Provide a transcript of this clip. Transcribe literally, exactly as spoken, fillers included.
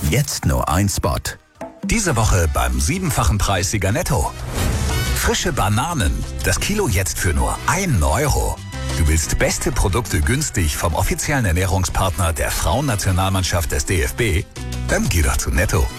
Jetzt nur ein Spot. Diese Woche beim siebenfachen Preissieger Netto. Frische Bananen. Das Kilo jetzt für nur einen Euro. Du willst beste Produkte günstig vom offiziellen Ernährungspartner der Frauennationalmannschaft des D F B? Dann geh doch zu Netto.